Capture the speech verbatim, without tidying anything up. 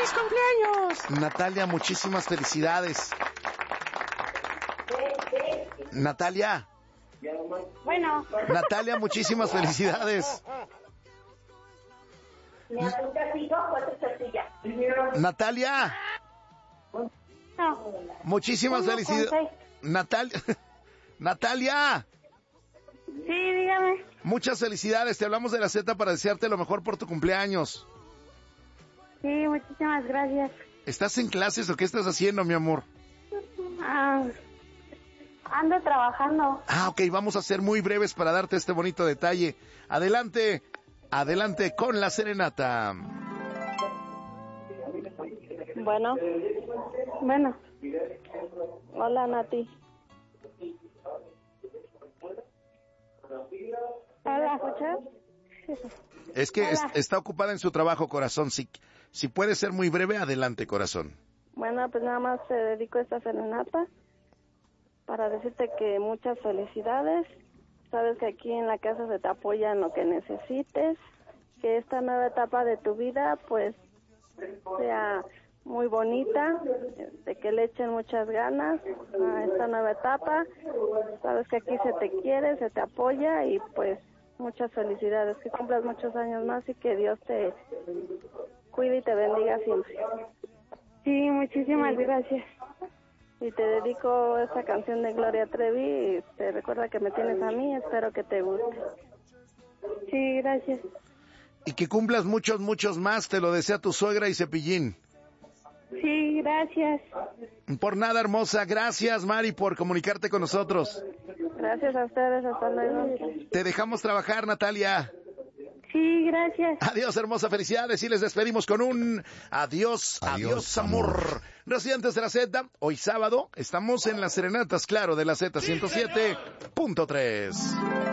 ¡Feliz cumpleaños! Natalia, muchísimas felicidades. Natalia. Bueno. Natalia, muchísimas felicidades. ¿Me das un castillo o cuatro tortillas? Natalia. No. Muchísimas Uno felicidades. con seis. Natalia. Natalia. Sí, dígame. Muchas felicidades. Te hablamos de la Z para desearte lo mejor por tu cumpleaños. Sí, muchísimas gracias. ¿Estás en clases o qué estás haciendo, mi amor? Ah, ando trabajando. Ah, ok, vamos a ser muy breves para darte este bonito detalle. Adelante, adelante con la serenata. Bueno. Bueno. Hola, Nati. Hola, ¿escuchas? Es que es- Hola. está ocupada en su trabajo, corazón. Si, si puede ser muy breve, adelante, corazón. Bueno, pues nada más te dedico esta serenata para decirte que muchas felicidades. Sabes que aquí en la casa se te apoya en lo que necesites. Que esta nueva etapa de tu vida, pues, sea muy bonita, de que le echen muchas ganas a esta nueva etapa. Sabes que aquí se te quiere, se te apoya y pues muchas felicidades, que cumplas muchos años más y que Dios te cuide y te bendiga siempre. Sí, muchísimas gracias. Y te dedico esta canción de Gloria Trevi y te recuerda que me tienes a mí, espero que te guste. Sí, gracias. Y que cumplas muchos, muchos más, te lo desea tu suegra y Cepillín. Sí, gracias. Por nada, hermosa. Gracias, Mari, por comunicarte con nosotros. Gracias a ustedes, hasta luego. Te dejamos trabajar, Natalia. Sí, gracias. Adiós, hermosa, felicidades. Y les despedimos con un adiós, adiós, Adiós, amor. amor. Residentes de la Z, hoy sábado, estamos en las serenatas, claro, de la Z ciento siete punto tres.